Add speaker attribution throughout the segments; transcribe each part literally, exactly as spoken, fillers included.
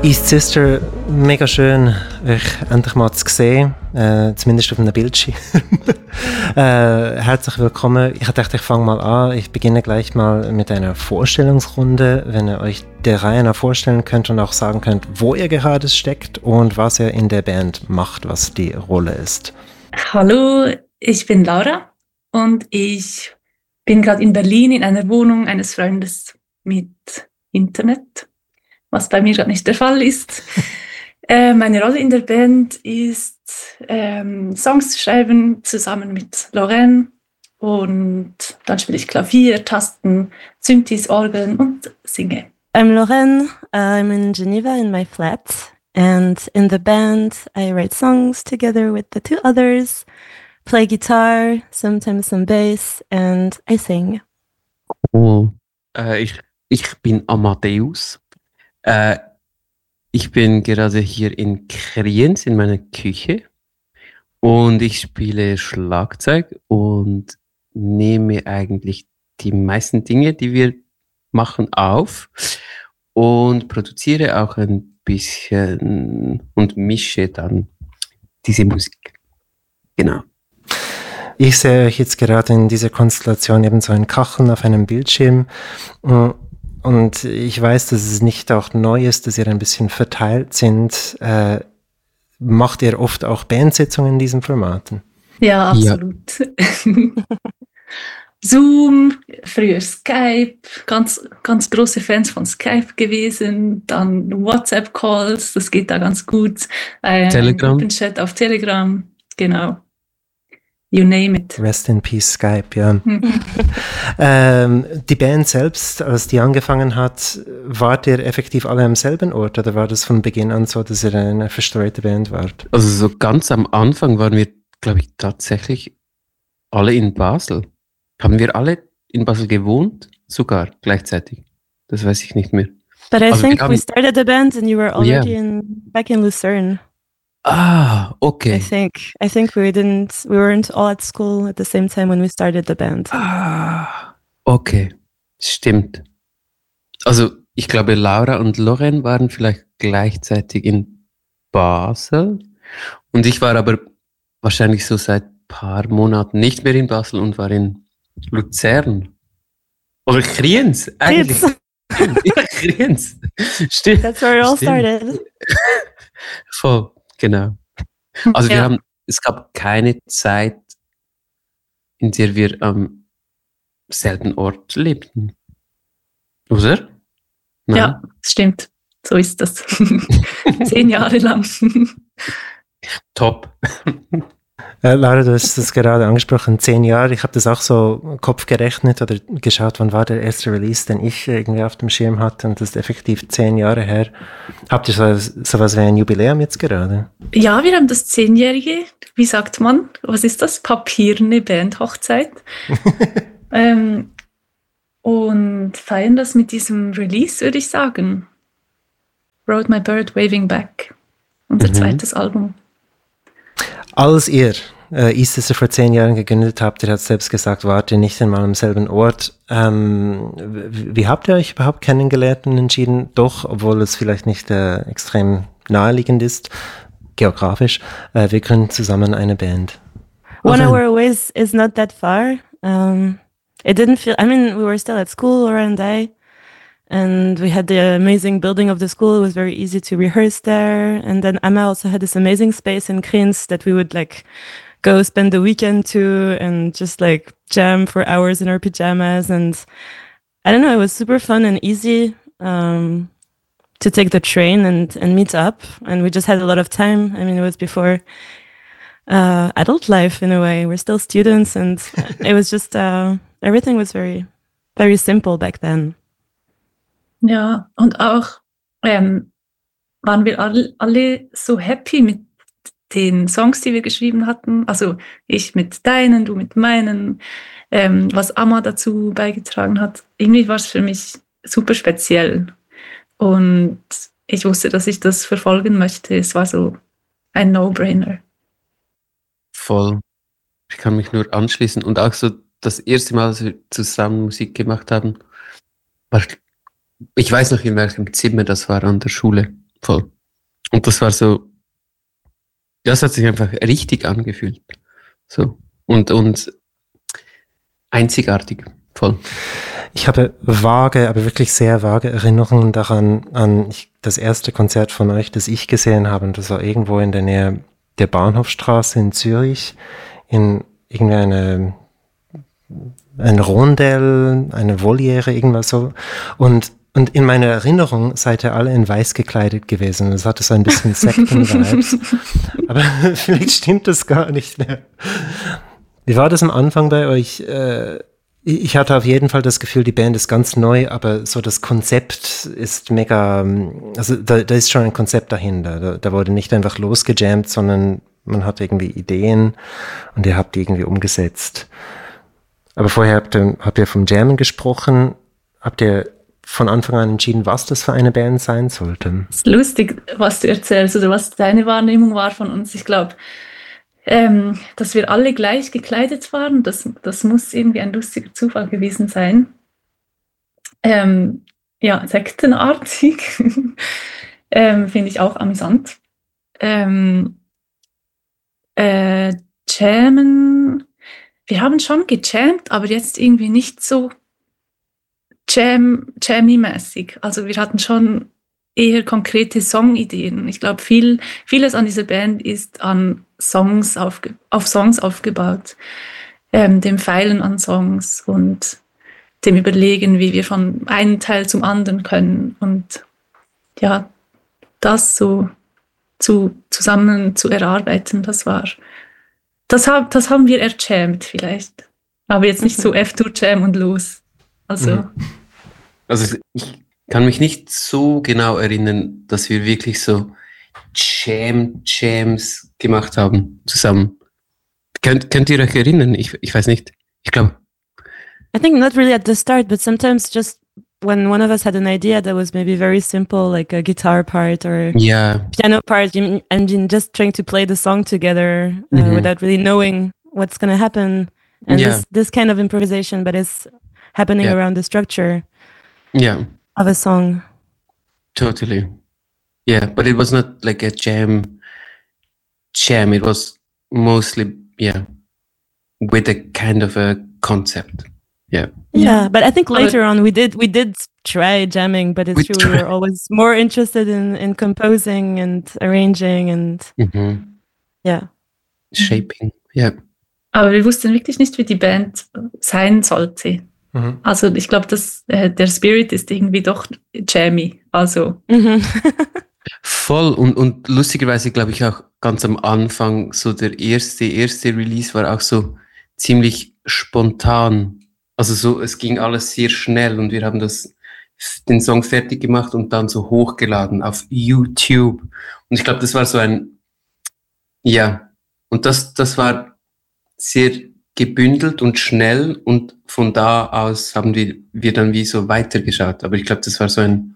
Speaker 1: East Sister, mega schön, euch endlich mal zu sehen, äh, zumindest auf einem Bildschirm. äh, herzlich willkommen. Ich dachte, ich fange mal an. Ich beginne gleich mal mit einer Vorstellungsrunde, wenn ihr euch der Reihe nach vorstellen könnt und auch sagen könnt, wo ihr gerade steckt und was ihr in der Band macht, was die Rolle ist.
Speaker 2: Hallo, ich bin Laura und ich bin gerade in Berlin in einer Wohnung eines Freundes mit Internet, was bei mir gerade nicht der Fall ist. äh, meine Rolle in der Band ist, ähm, Songs zu schreiben, zusammen mit Lorraine. Und dann spiele ich Klavier, Tasten, Synthes, Orgeln und singe.
Speaker 3: I'm Lorraine. I'm in Geneva in my flat. And in the band, I write songs together with the two others, play guitar, sometimes some bass, and I sing.
Speaker 4: Oh, äh, ich, ich bin Amadeus. Äh, ich bin gerade hier in Kriens in meiner Küche und ich spiele Schlagzeug und nehme eigentlich die meisten Dinge, die wir machen, auf und produziere auch ein bisschen und mische dann diese Musik. Genau.
Speaker 1: Ich sehe euch jetzt gerade in dieser Konstellation eben so ein Kacheln auf einem Bildschirm. Und ich weiß, dass es nicht auch neu ist, dass ihr ein bisschen verteilt sind. Äh, macht ihr oft auch Bandsitzungen in diesen Formaten?
Speaker 2: Ja, absolut. Ja. Zoom, früher Skype, ganz, ganz große Fans von Skype gewesen, dann WhatsApp-Calls, das geht da ganz gut. Ein
Speaker 4: Telegram.
Speaker 2: Gruppenchat auf Telegram, genau. You name it.
Speaker 1: Rest in peace, Skype, ja. ähm, die Band selbst, als die angefangen hat, wart ihr effektiv alle am selben Ort oder war das von Beginn an so, dass ihr eine verstreute Band wart?
Speaker 4: Also so ganz am Anfang waren wir, glaube ich, tatsächlich alle in Basel. Haben wir alle in Basel gewohnt? Sogar gleichzeitig. Das weiß ich nicht mehr.
Speaker 3: But I
Speaker 4: also
Speaker 3: think
Speaker 4: haben,
Speaker 3: we started the band and you were already
Speaker 4: yeah.
Speaker 3: in, back in Lucerne.
Speaker 4: Ah, okay.
Speaker 3: I think I think we didn't we weren't all at school at the same time when we started the band.
Speaker 4: Ah, okay. Stimmt. Also ich glaube, Laura und Lorraine waren vielleicht gleichzeitig in Basel und ich war aber wahrscheinlich so seit ein paar Monaten nicht mehr in Basel und war in Luzern. Oder Kriens, eigentlich. Ja, Kriens. Stimmt.
Speaker 3: That's where it all
Speaker 4: Stimmt.
Speaker 3: started.
Speaker 4: Voll. Genau. Also wir
Speaker 2: ja.
Speaker 4: haben, es gab keine Zeit, in der wir am selben Ort lebten. Oder? Nein?
Speaker 2: Ja, stimmt. So ist das. Zehn Jahre lang.
Speaker 4: Top.
Speaker 1: Äh, Laura, du hast das gerade angesprochen, zehn Jahre. Ich habe das auch so im Kopf gerechnet oder geschaut, wann war der erste Release, den ich irgendwie auf dem Schirm hatte und das ist effektiv zehn Jahre her. Habt ihr so sowas wie ein Jubiläum jetzt gerade?
Speaker 2: Ja, wir haben das Zehnjährige, wie sagt man, was ist das? Papierne Bandhochzeit. ähm, und feiern das mit diesem Release, würde ich sagen. Rode My Bird Waving Back, unser mhm. zweites Album.
Speaker 1: Als ihr äh, East Sister vor zehn Jahren gegründet habt, ihr habt selbst gesagt, wart ihr nicht einmal am selben Ort. Ähm, wie, wie habt ihr euch überhaupt kennengelernt und entschieden, doch, obwohl es vielleicht nicht äh, extrem naheliegend ist, geografisch, äh, wir gründen zusammen eine Band?
Speaker 3: One hour away is, is not that far. Um, it didn't feel, I mean, we were still at school, Laura and I, and we had the amazing building of the school. It was very easy to rehearse there. And then Emma also had this amazing space in Kriens that we would like go spend the weekend to and just like jam for hours in our pajamas. And I don't know, it was super fun and easy um, to take the train and, and meet up. And we just had a lot of time. I mean, it was before uh, adult life in a way. We're still students and it was just, uh, everything was very, very simple back then.
Speaker 2: Ja, und auch ähm, waren wir alle, alle so happy mit den Songs, die wir geschrieben hatten. Also ich mit deinen, du mit meinen, ähm, was Amma dazu beigetragen hat. Irgendwie war es für mich super speziell. Und ich wusste, dass ich das verfolgen möchte. Es war so ein No-Brainer.
Speaker 4: Voll. Ich kann mich nur anschließen. Und auch so das erste Mal, als wir zusammen Musik gemacht haben, war, ich weiß noch, in welchem Zimmer das war an der Schule. voll. Und das war so, das hat sich einfach richtig angefühlt. So. Und, und einzigartig, voll.
Speaker 1: Ich habe vage, aber wirklich sehr vage Erinnerungen daran, an ich, das erste Konzert von euch, das ich gesehen habe. Und das war irgendwo in der Nähe der Bahnhofstraße in Zürich, in irgendeine ein Rondell, eine Voliere, irgendwas so. Und, und in meiner Erinnerung seid ihr alle in weiß gekleidet gewesen. Das hatte so ein bisschen Sekten-Vibes. Aber vielleicht stimmt das gar nicht mehr. Wie war das am Anfang bei euch? Äh, Ich hatte auf jeden Fall das Gefühl, die Band ist ganz neu, aber so das Konzept ist mega, also da, da ist schon ein Konzept dahinter. Da, da wurde nicht einfach losgejammt, sondern man hat irgendwie Ideen und ihr habt die irgendwie umgesetzt. Aber vorher habt ihr, habt ihr vom Jammen gesprochen. Habt ihr von Anfang an entschieden, was das für eine Band sein sollte?
Speaker 2: Es ist lustig, was du erzählst oder was deine Wahrnehmung war von uns. Ich glaube, Ähm, dass wir alle gleich gekleidet waren, das, das muss irgendwie ein lustiger Zufall gewesen sein. Ähm, ja, sektenartig ähm, finde ich auch amüsant. Ähm, äh, Jammen, wir haben schon gejammt, aber jetzt irgendwie nicht so Jam, Jammy-mäßig. Also wir hatten schon eher konkrete Songideen. Ich glaube, viel, vieles an dieser Band ist an Songs aufge, auf Songs aufgebaut, ähm, dem Feilen an Songs und dem Überlegen, wie wir von einem Teil zum anderen können und ja, das so zu, zusammen zu erarbeiten, das war, das, hab, das haben wir erjammt vielleicht, aber jetzt nicht so F zwei Jam und los. Also,
Speaker 4: also ich kann mich nicht so genau erinnern, dass wir wirklich so Jam, Jams gemacht haben zusammen. Könnt, könnt ihr euch erinnern? Ich, ich weiß nicht. Ich glaube.
Speaker 3: I think not really at the start, but sometimes just when one of us had an idea that was maybe very simple, like a guitar part or
Speaker 4: yeah.
Speaker 3: piano part, and then just trying to play the song together uh,
Speaker 4: mm-hmm.
Speaker 3: without really knowing what's going to happen. And
Speaker 4: yeah.
Speaker 3: this, this kind of improvisation, but it's happening
Speaker 4: yeah.
Speaker 3: around the structure
Speaker 4: yeah.
Speaker 3: of a song.
Speaker 4: Totally. Yeah, but it was not like a jam, jam. It was mostly, yeah, with a kind of a concept. Yeah.
Speaker 3: Yeah, but I think later on we did we did try jamming, but it's
Speaker 4: we
Speaker 3: true
Speaker 4: try.
Speaker 3: we were always more interested in in composing and arranging and
Speaker 4: mm-hmm.
Speaker 3: yeah,
Speaker 4: shaping. Yeah.
Speaker 2: Aber wir wussten wirklich nicht, wie die Band sein sollte.
Speaker 1: Mhm.
Speaker 2: Also ich glaube, dass äh, der Spirit ist irgendwie doch jammy. Also
Speaker 3: mhm.
Speaker 4: Voll und, und lustigerweise glaube ich auch ganz am Anfang so der erste, erste Release war auch so ziemlich spontan. Also so, es ging alles sehr schnell und wir haben das, den Song fertig gemacht und dann so hochgeladen auf YouTube. Und ich glaube, das war so ein, ja, und das, das war sehr gebündelt und schnell und von da aus haben wir, wir dann wie so weitergeschaut. Aber ich glaube, das war so ein,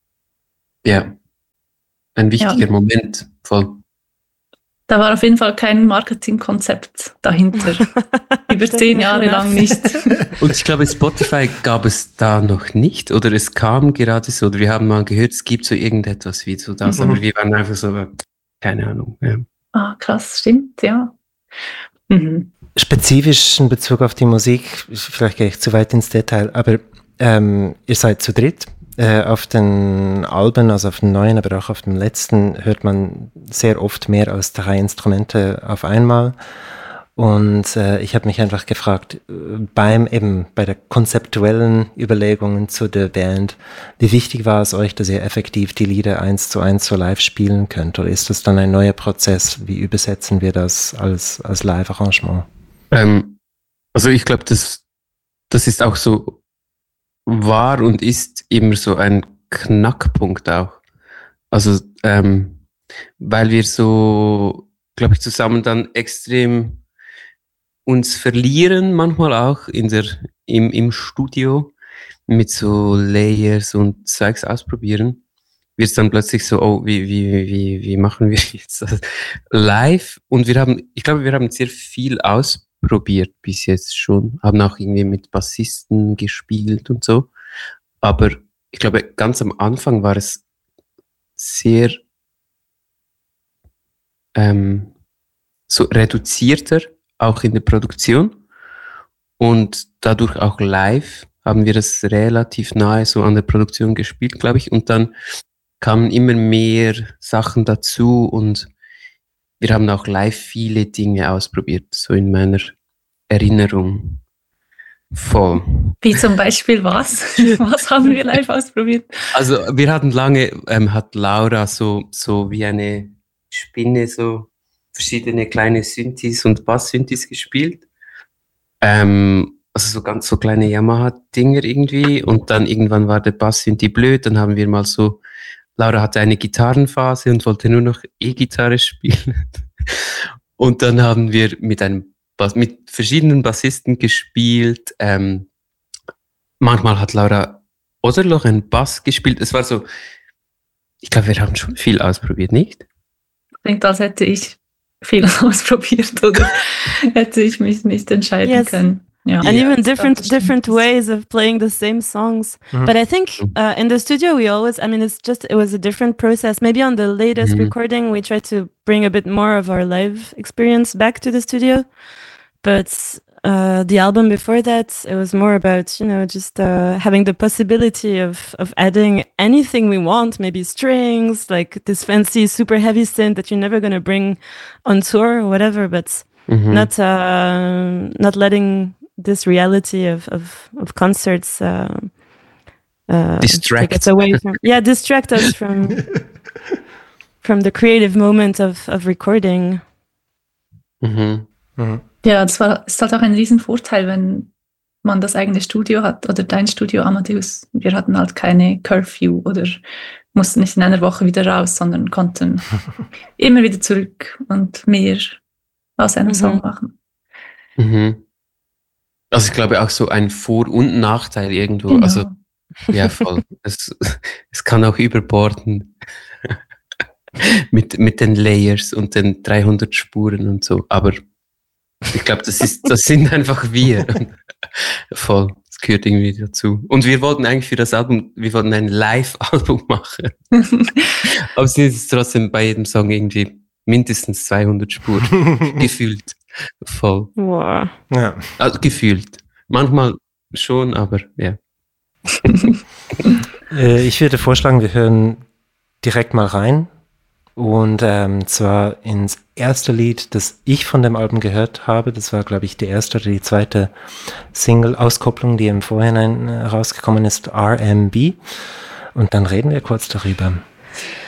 Speaker 4: ja, ein wichtiger
Speaker 2: ja.
Speaker 4: Moment, voll.
Speaker 2: Da war auf jeden Fall kein Marketingkonzept dahinter. Über zehn Jahre lang nicht.
Speaker 4: Und ich glaube, Spotify gab es da noch nicht oder es kam gerade so, oder wir haben mal gehört, es gibt so irgendetwas wie so das, mhm. aber wir waren einfach so, keine Ahnung. Ja.
Speaker 2: Ah, krass, stimmt, ja. Mhm.
Speaker 1: Spezifisch in Bezug auf die Musik, vielleicht gehe ich zu weit ins Detail, aber ähm, ihr seid zu dritt. Äh, auf den Alben, also auf den neuen, aber auch auf dem letzten, hört man sehr oft mehr als drei Instrumente auf einmal. Und äh, ich habe mich einfach gefragt, beim eben bei der konzeptuellen Überlegungen zu der Band, wie wichtig war es euch, dass ihr effektiv die Lieder eins zu eins so live spielen könnt? Oder ist das dann ein neuer Prozess? Wie übersetzen wir das als, als Live-Arrangement?
Speaker 4: Ähm, also ich glaube, das, das ist auch so war und ist immer so ein Knackpunkt auch. Also, ähm, weil wir so, glaube ich, zusammen dann extrem uns verlieren, manchmal auch in der, im, im Studio mit so Layers und Zeugs ausprobieren, wird es dann plötzlich so, oh, wie, wie, wie, wie machen wir jetzt das live? Und wir haben, ich glaube, wir haben sehr viel ausprobiert. probiert bis jetzt schon, haben auch irgendwie mit Bassisten gespielt und so, aber ich glaube, ganz am Anfang war es sehr ähm, so reduzierter, auch in der Produktion. Und dadurch auch live haben wir das relativ nahe so an der Produktion gespielt, glaube ich. Und dann kamen immer mehr Sachen dazu und wir haben auch live viele Dinge ausprobiert, so in meiner Erinnerung. Voll.
Speaker 2: Wie zum Beispiel was? Was haben wir live ausprobiert?
Speaker 4: Also wir hatten lange, ähm, hat Laura so, so wie eine Spinne so verschiedene kleine Synthes und Bass-Synthes gespielt. Ähm, also so ganz so kleine Yamaha-Dinger irgendwie. Und dann irgendwann war der Bass-Synthi blöd. Dann haben wir mal so, Laura hatte eine Gitarrenphase und wollte nur noch E-Gitarre spielen. Und dann haben wir mit einem Bass, mit verschiedenen Bassisten gespielt. Ähm, manchmal hat Laura Oderloch einen Bass gespielt. Es war so, ich glaube, wir haben schon viel ausprobiert, nicht?
Speaker 2: Klingt, als hätte ich viel ausprobiert oder hätte ich mich nicht entscheiden
Speaker 3: Yes.
Speaker 2: können. Ja.
Speaker 3: And
Speaker 4: Yeah.
Speaker 3: even different
Speaker 2: Das
Speaker 3: different
Speaker 2: stimmt.
Speaker 3: ways of playing the same songs.
Speaker 1: Mhm.
Speaker 3: But I think uh, in the studio we always, I mean, it's just it was a different process. Maybe on the latest
Speaker 4: Mhm.
Speaker 3: recording we tried to bring a bit more of our live experience back to the studio. But uh, the album before that, it was more about, you know, just uh, having the possibility of of adding anything we want, maybe strings, like this fancy super heavy synth that you're never gonna bring on tour or whatever. But
Speaker 4: Mhm.
Speaker 3: not uh, not letting this reality of of, of concerts uh, uh,
Speaker 4: Distract.
Speaker 3: take us away from yeah distract us from from the creative moment of of recording.
Speaker 4: Mhm.
Speaker 1: Mhm.
Speaker 2: Ja, das war, ist halt auch ein Riesenvorteil, wenn man das eigene Studio hat oder dein Studio, Amadeus. Wir hatten halt keine Curfew oder mussten nicht in einer Woche wieder raus, sondern konnten immer wieder zurück und mehr aus einem
Speaker 3: Mhm.
Speaker 2: Song machen.
Speaker 4: Mhm. Also ich glaube auch so ein Vor- und Nachteil irgendwo.
Speaker 2: Genau.
Speaker 4: Also ja, voll. es, es kann auch überborden mit, mit den Layers und den dreihundert Spuren und so. Aber ich glaube, das ist, das sind einfach wir. Voll. Das gehört irgendwie dazu. Und wir wollten eigentlich für das Album, wir wollten ein Live-Album machen. Aber es ist trotzdem bei jedem Song irgendwie mindestens zweihundert Spuren. Gefühlt. Voll.
Speaker 3: Wow.
Speaker 1: Ja.
Speaker 4: Also gefühlt. Manchmal schon, aber ja.
Speaker 1: Äh, ich würde vorschlagen, wir hören direkt mal rein. Und ähm, zwar ins erste Lied, das ich von dem Album gehört habe. Das war, glaube ich, die erste oder die zweite Single-Auskopplung, die im Vorhinein äh, rausgekommen ist, R M B. Und dann reden wir kurz darüber.